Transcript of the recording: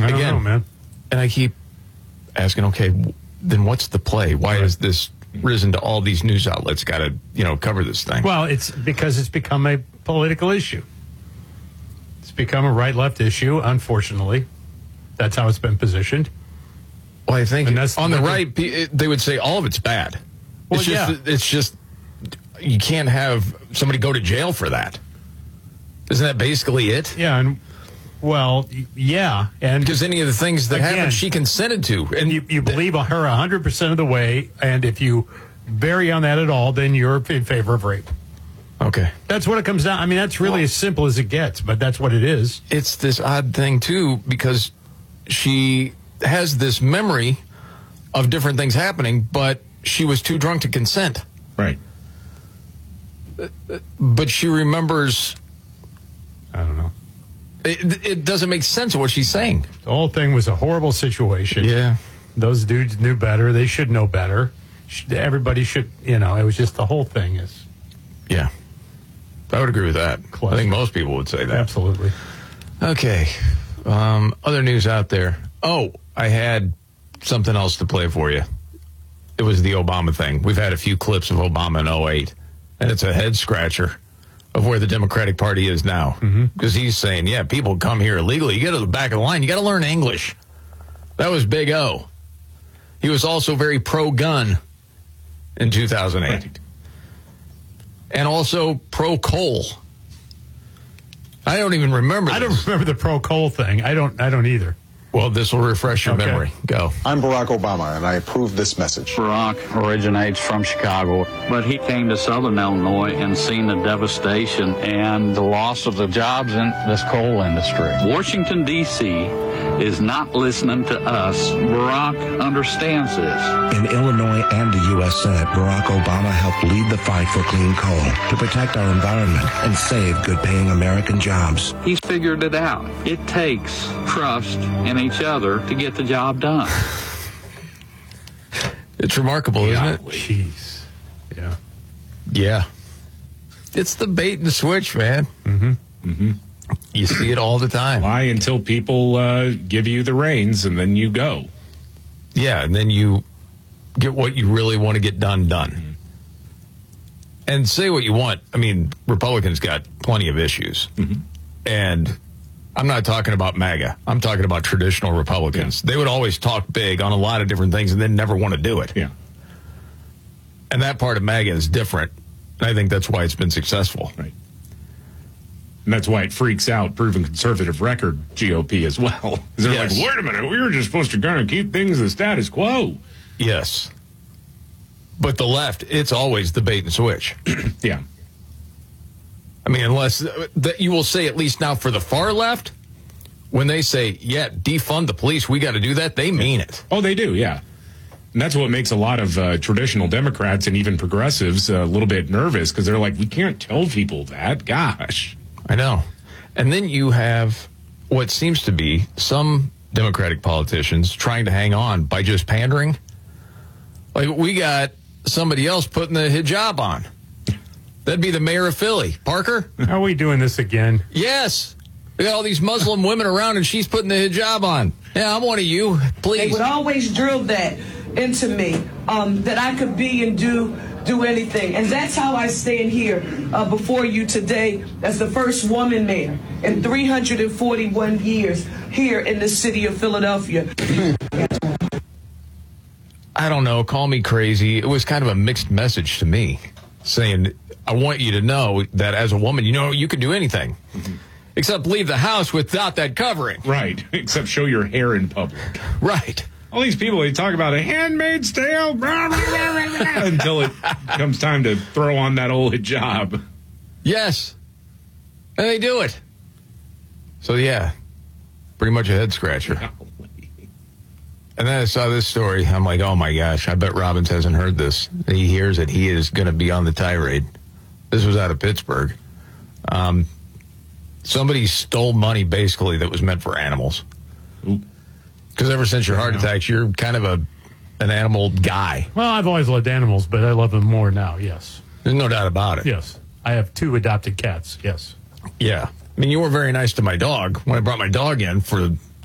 I don't know, man. And I keep asking, okay, then what's the play? Why has this risen to all these news outlets got to, cover this thing? Well, it's because it's become a political issue. It's become a right-left issue, unfortunately. That's how it's been positioned. Well, I think on the right, they would say all of it's bad. Well, It's just you can't have somebody go to jail for that. Isn't that basically it? Yeah, and and because any of the things that happened, she consented to, and you believe her 100% of the way, and if you vary on that at all, then you're in favor of rape. Okay, that's what it comes down. I mean, that's really as simple as it gets, but that's what it is. It's this odd thing too, because she has this memory of different things happening, but she was too drunk to consent. Right. But she remembers. I don't know. It doesn't make sense of what she's saying. The whole thing was a horrible situation. Yeah. Those dudes knew better. They should know better. Everybody should, it was just the whole thing is. Yeah. I would agree with that. I think most people would say that. Absolutely. Okay. Other news out there. Oh, I had something else to play for you. It was the Obama thing. We've had a few clips of Obama in 2008, and it's a head scratcher of where the Democratic Party is now. Because he's saying, people come here illegally. You get to the back of the line. You got to learn English. That was Big O. He was also very pro-gun in 2008. Right. And also pro-coal. I don't even remember this. I don't remember the pro-coal thing. I don't either. Well, this will refresh your memory. Go. I'm Barack Obama, and I approve this message. Barack originates from Chicago, but he came to Southern Illinois and seen the devastation and the loss of the jobs in this coal industry. Washington, D.C. is not listening to us. Barack understands this. In Illinois and the U.S. Senate, Barack Obama helped lead the fight for clean coal to protect our environment and save good-paying American jobs. He's figured it out. It takes trust in each other to get the job done. It's remarkable, isn't it? Jeez. Yeah. Yeah. It's the bait and switch, man. You see it all the time. Lie until people give you the reins, and then you go. Yeah, and then you get what you really want to get done. And say what you want. I mean, Republicans got plenty of issues. And I'm not talking about MAGA. I'm talking about traditional Republicans. They would always talk big on a lot of different things and then never want to do it. Yeah. And that part of MAGA is different. And I think that's why it's been successful. Right. And that's why it freaks out proven conservative record GOP as well. They're like, wait a minute, we were just supposed to kind of keep things the status quo. Yes. But the left, it's always the bait and switch. Yeah. I mean, unless that you will say, at least now for the far left, when they say, defund the police, we got to do that, they mean it. Oh, they do, yeah. And that's what makes a lot of traditional Democrats and even progressives a little bit nervous, because they're like, we can't tell people that. Gosh. I know. And then you have what seems to be some Democratic politicians trying to hang on by just pandering. Like, we got somebody else putting the hijab on. That'd be the mayor of Philly. Parker? Are we doing this again? Yes. We got all these Muslim women around, and she's putting the hijab on. Yeah, I'm one of you. Please. They would always drill that into me, that I could be and do anything. And that's how I stand here before you today as the first woman mayor in 341 years here in the city of Philadelphia. I don't know. Call me crazy. It was kind of a mixed message to me, saying, I want you to know that as a woman, you can do anything. Except leave the house without that covering. Right. Except show your hair in public. Right. All these people, they talk about a Handmaid's Tale until it comes time to throw on that old hijab. Yes. And they do it. So, pretty much a head scratcher. And then I saw this story. I'm like, oh, my gosh, I bet Robbins hasn't heard this. And he hears it. He is going to be on the tirade. This was out of Pittsburgh. Somebody stole money, basically, that was meant for animals. Because ever since your heart attacks, you're kind of an animal guy. Well, I've always loved animals, but I love them more now, yes. There's no doubt about it. Yes. I have 2 adopted cats, yes. Yeah. I mean, you were very nice to my dog when I brought my dog in for